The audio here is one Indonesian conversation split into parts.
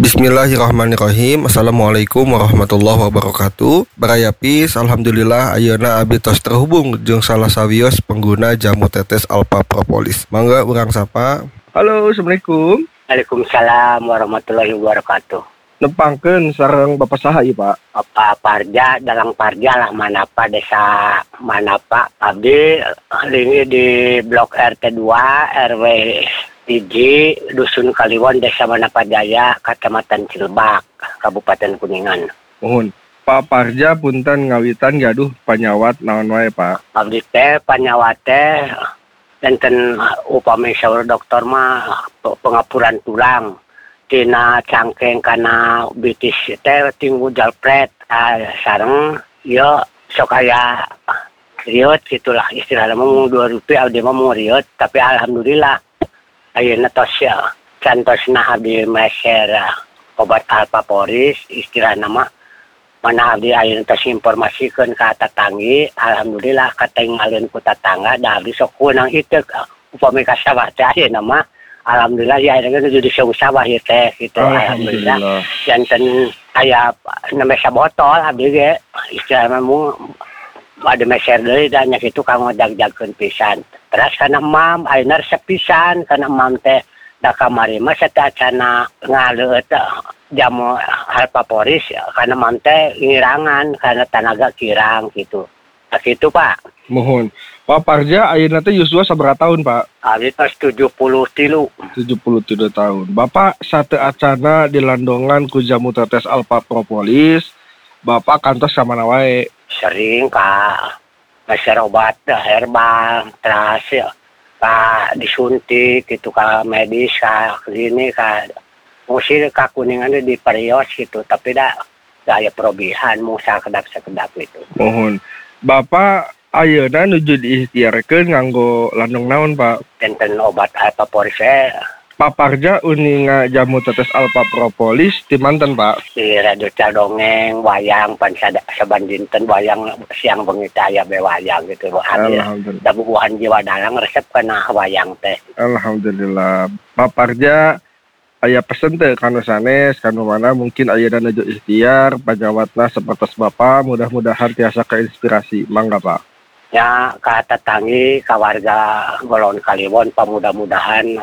Bismillahirrahmanirrahim. Assalamualaikum warahmatullahi wabarakatuh. Barayapis, alhamdulillah ayeuna abdi tos terhubung jeung salah sawios pengguna jamu tetes Alpha Propolis. Mangga urang sapa. Halo, assalamualaikum. Waalaikumsalam warahmatullahi wabarakatuh. Nepangkeun sareng Bapak saha ieu, Pak? Bapak Parja, Dalang Parja lah Manapa, desa Manapa. Abdi lingi di Blok RT 2 RW Iji, Dusun Kaliwon, Desa Manapa Jaya, Kecamatan Cilebak, Kabupaten Kuningan. Mohon, Pak Parja punten ngawitan gaduh panyawat naon wae, Pak? Abdi teh panyawat teh enten upami saur dokter mah pengapuran tulang. Tina cangkeng kana bitis teh tinggu jalpret sareng ieu sok aya riot gitulah istilahna mah 2 rupiah abdi mah mau riot, tapi alhamdulillah ayeuna tos cantosna abdi meser obat Alpha Poris istilahna mah mana abdi ayeuna tos informasikeun ka tatanggi, alhamdulillah katinggalieun ku tatangga da abdi sok kunang ieu upami ka sawah teh ayeuna mah alhamdulillah ya ayeuna jadi sawah ieu teh gitu. Alhamdulillah janten aya nembe sabotol abdi ge istilahna mah ada meser deui da nya kitu kanggo jag-jagkeun pisan. Terus kana mam ayeuna resep pisan kana mam teh da kamari mah satacana ngaleut jamu Alpha Poris kana mam teh ngirangan kana tenaga kirang gitu. Nah kitu Pak. Mohon. Pak Parja ayeuna teh yuswa sabaraha tahun, Pak? Abdi tos 73. 73 tahun. Bapak sate acana dilandongan ku jamu tetes Alpha Propolis. Bapak kantos ka mana wae? Sering Kak. Meser obat herbal, terus Kak disuntik gitu ka medis ka klinik ka musti ka Kuningan di Perios gitu, tapi da aya perobihan mau sakedap-sakedap gitu. Mohon. Bapak ayeuna nuju diikhtiarkeun nganggo landong naon, Pak? Enten obat Alpha Poris Pak Parja uninga jamu tetes Alpha Propolis di manten, Pak? di radio Dongeng wayang pan saban dinten wayang siang bengi teh aya be wayang gitu. Alhamdulillah. Da bubuhan jiwa dalang resep kana wayang teh. Alhamdulillah. Pak Parja aya pesen teh kanu sanes kanu mana mungkin ayeuna nuju ikhtiar panyawatna sapertos Bapak mudah-mudahan tiasa keinspirasi. Mangga, Pak. Ya ka tetanggi ka warga Golon Kaliwon mudah-mudahan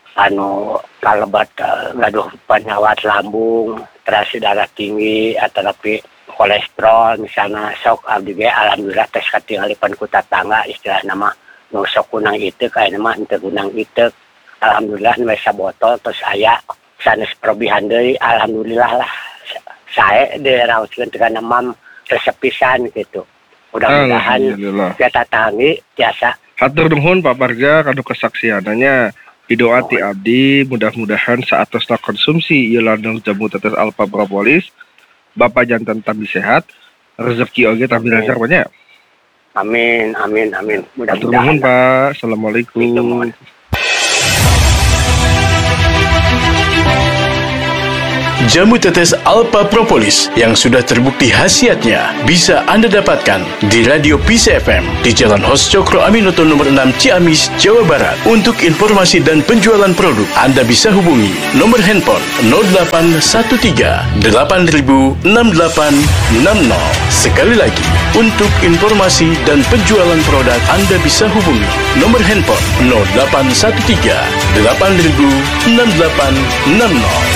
anu kalebat gaduh penyawat lambung, terus darah tinggi atau tapi kolesterol misalnya sok abdi ge alhamdulillah tes katinggalipan ku tatangga istilahna mah nu sok kunang ieu kaena mah henteu kunang ieu alhamdulillah nu sabotol terus aya sanes perobihan deui alhamdulillah lah sae diraoskeun teh kana mam resep pisan gitu. Mudah-mudahan kita tatanggi tiasa. Hatur nuhun Pak Parja kanu kesaksiananya. Doa ti abdi mudah-mudahan saatosna konsumsi ieu landong jamu tetes Alpha Propolis Bapak janten tambi sehat rezeki oge tambi lancar banyak. Amin. Mudah-mudahan Pak. Assalamualaikum. Jamu tetes Alpha Propolis yang sudah terbukti khasiatnya bisa Anda dapatkan di Radio Peace FM di Jalan Hos Cokro Aminoto nomor 6 Ciamis, Jawa Barat. Untuk informasi dan penjualan produk, Anda bisa hubungi nomor handphone 0813 8000 6860. Sekali lagi, untuk informasi dan penjualan produk, Anda bisa hubungi nomor handphone 0813 8000 6860.